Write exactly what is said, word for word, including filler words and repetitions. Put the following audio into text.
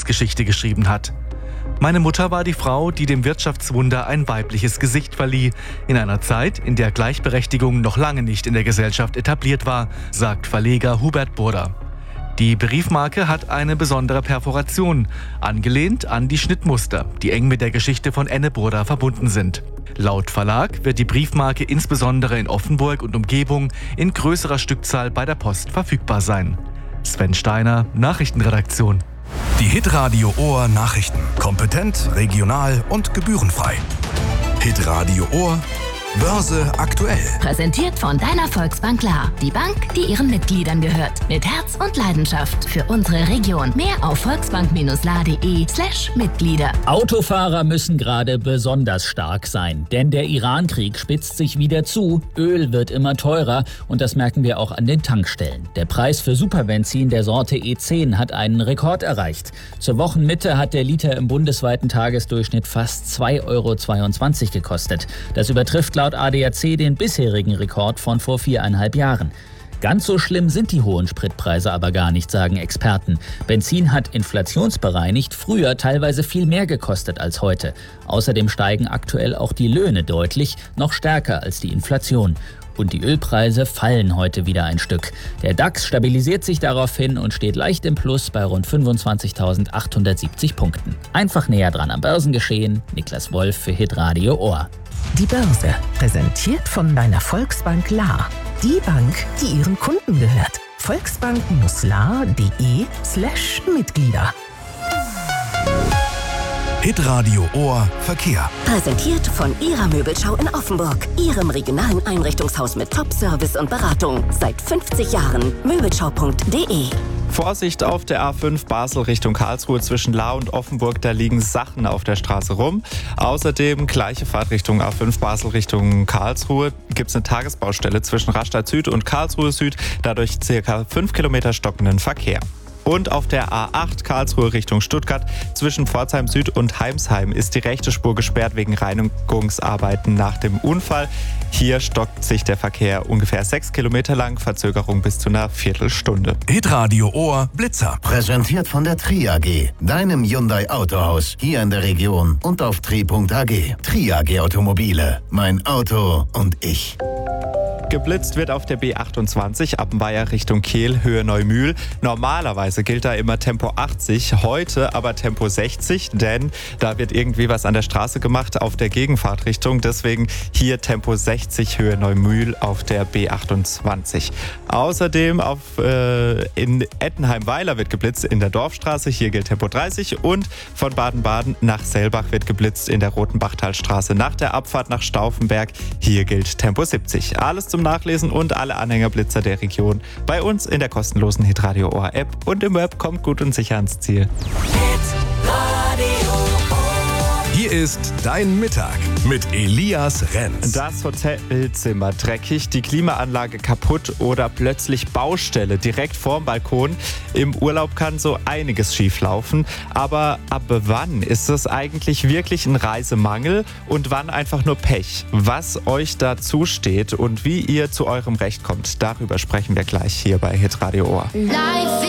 Lebensgeschichte geschrieben hat. Meine Mutter war die Frau, die dem Wirtschaftswunder ein weibliches Gesicht verlieh, in einer Zeit, in der Gleichberechtigung noch lange nicht in der Gesellschaft etabliert war, sagt Verleger Hubert Burda. Die Briefmarke hat eine besondere Perforation, angelehnt an die Schnittmuster, die eng mit der Geschichte von Enne Burda verbunden sind. Laut Verlag wird die Briefmarke insbesondere in Offenburg und Umgebung in größerer Stückzahl bei der Post verfügbar sein. Sven Steiner, Nachrichtenredaktion. Die Hitradio Ohr Nachrichten. Kompetent, regional und gebührenfrei. Hitradio Ohr Börse aktuell. Präsentiert von deiner Volksbank Lahr. Die Bank, die ihren Mitgliedern gehört. Mit Herz und Leidenschaft für unsere Region. Mehr auf volksbank-lahr.de slash Mitglieder. Autofahrer müssen gerade besonders stark sein, denn der Iran-Krieg spitzt sich wieder zu. Öl wird immer teurer und das merken wir auch an den Tankstellen. Der Preis für Superbenzin der Sorte E zehn hat einen Rekord erreicht. Zur Wochenmitte hat der Liter im bundesweiten Tagesdurchschnitt fast zwei Euro zweiundzwanzig gekostet. Das übertrifft laut A D A C den bisherigen Rekord von vor viereinhalb Jahren. Ganz so schlimm sind die hohen Spritpreise aber gar nicht, sagen Experten. Benzin hat inflationsbereinigt früher teilweise viel mehr gekostet als heute. Außerdem steigen aktuell auch die Löhne deutlich, noch stärker als die Inflation. Und die Ölpreise fallen heute wieder ein Stück. Der DAX stabilisiert sich daraufhin und steht leicht im Plus bei rund fünfundzwanzigtausendachthundertsiebzig Punkten. Einfach näher dran am Börsengeschehen. Niklas Wolf für Hitradio Ohr. Die Börse, präsentiert von deiner Volksbank Lahr. Die Bank, die ihren Kunden gehört. volksbank-lahr.de slash Mitglieder. Hitradio Ohr Verkehr. Präsentiert von Ihrer Möbelschau in Offenburg. Ihrem regionalen Einrichtungshaus mit Top-Service und Beratung. Seit fünfzig Jahren. Möbelschau punkt de. Vorsicht auf der A fünf Basel Richtung Karlsruhe zwischen Lahr und Offenburg, da liegen Sachen auf der Straße rum. Außerdem gleiche Fahrtrichtung A fünf Basel Richtung Karlsruhe gibt es eine Tagesbaustelle zwischen Rastatt Süd und Karlsruhe Süd, dadurch ca. fünf Kilometer stockenden Verkehr. Und auf der A acht Karlsruhe Richtung Stuttgart zwischen Pforzheim Süd und Heimsheim ist die rechte Spur gesperrt wegen Reinigungsarbeiten nach dem Unfall. Hier stockt sich der Verkehr ungefähr sechs Kilometer lang, Verzögerung bis zu einer Viertelstunde. Hitradio Ohr Blitzer. Präsentiert von der Tri A G, deinem Hyundai Autohaus hier in der Region und auf tri punkt a g. Tri A G Automobile, mein Auto und ich. Geblitzt wird auf der B achtundzwanzig Appenweier Richtung Kehl, Höhe Neumühl. Normalerweise gilt da immer Tempo achtzig, heute aber Tempo sechzig, denn da wird irgendwie was an der Straße gemacht auf der Gegenfahrtrichtung. Deswegen hier Tempo sechzig, Höhe Neumühl auf der B achtundzwanzig. Außerdem auf, äh, in Ettenheim-Weiler wird geblitzt in der Dorfstraße, hier gilt Tempo dreißig. Und von Baden-Baden nach Selbach wird geblitzt in der Rotenbachtalstraße nach der Abfahrt nach Stauffenberg, hier gilt Tempo siebzig. Alles zum Nachlesen und alle Anhängerblitzer der Region bei uns in der kostenlosen Hitradio Ohr App und im Web. Kommt gut und sicher ans Ziel. Hier ist dein Mittag mit Elias Renz. Das Hotelzimmer dreckig, die Klimaanlage kaputt oder plötzlich Baustelle direkt vorm Balkon. Im Urlaub kann so einiges schieflaufen. Aber ab wann ist es eigentlich wirklich ein Reisemangel und wann einfach nur Pech? Was euch da zusteht und wie ihr zu eurem Recht kommt, darüber sprechen wir gleich hier bei Hitradio Ohr.